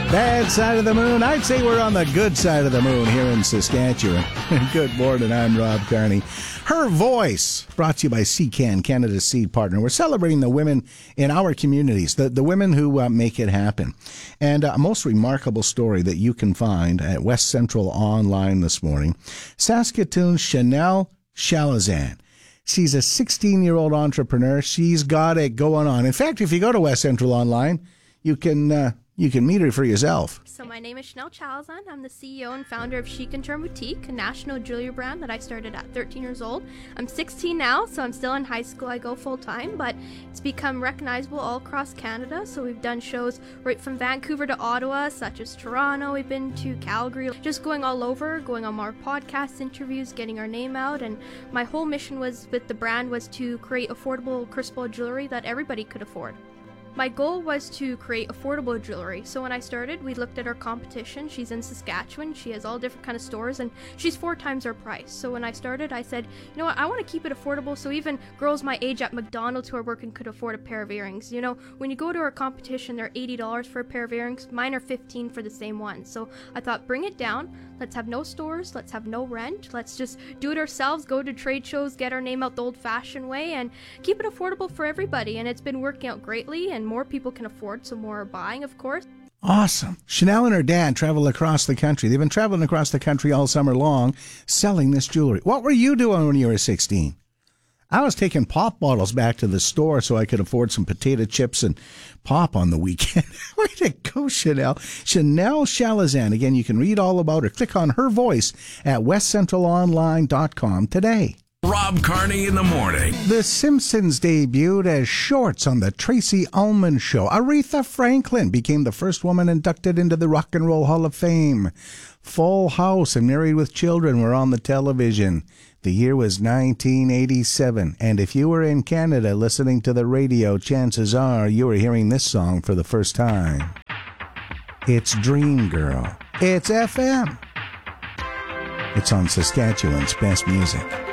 Bad side of the moon. I'd say we're on the good side of the moon here in Saskatchewan. Good morning, I'm Rob Carney. Her Voice, brought to you by CCAN, Canada's seed partner. We're celebrating the women in our communities, the women who make it happen. And a most remarkable story that you can find at West Central Online this morning. Saskatoon's Chanel Chalazan. She's a 16-year-old entrepreneur. She's got it going on. In fact, if you go to West Central Online, you can meet her for yourself. So my name is Chanel Chalazan. I'm the CEO and founder of Chic and Charm Boutique, a national jewelry brand that I started at 13 years old. I'm 16 now, so I'm still in high school. I go full-time, but it's become recognizable all across Canada. So we've done shows right from Vancouver to Ottawa, such as Toronto. We've been to Calgary, just going all over, going on more podcast interviews, getting our name out. And my whole mission with the brand was to create affordable crystal jewelry that everybody could afford. My goal was to create affordable jewelry. So when I started, we looked at our competition. She's in Saskatchewan. She has all different kind of stores, and she's 4 times our price. So when I started, I said, you know what, I want to keep it affordable so even girls my age at McDonald's who are working could afford a pair of earrings. You know, when you go to our competition, they're $80 for a pair of earrings. Mine are $15 for the same one. So I thought, bring it down. Let's have no stores. Let's have no rent. Let's just do it ourselves, go to trade shows, get our name out the old-fashioned way, and keep it affordable for everybody. And it's been working out greatly, and more people can afford, so more are buying, of course. Awesome. Chanel and her dad travel across the country. They've been traveling across the country all summer long, selling this jewelry. What were you doing when you were 16? I was taking pop bottles back to the store so I could afford some potato chips and pop on the weekend. Way to go, Chanel. Chanel Chalazan. Again, you can read all about her. Click on Her Voice at westcentralonline.com today. Rob Carney in the morning. The Simpsons debuted as shorts on the Tracy Ullman Show. Aretha Franklin became the first woman inducted into the Rock and Roll Hall of Fame. Full House and Married with Children were on the television. The year was 1987, and if you were in Canada listening to the radio, chances are you were hearing this song for the first time. It's Dream Girl. It's FM. It's on Saskatchewan's best music.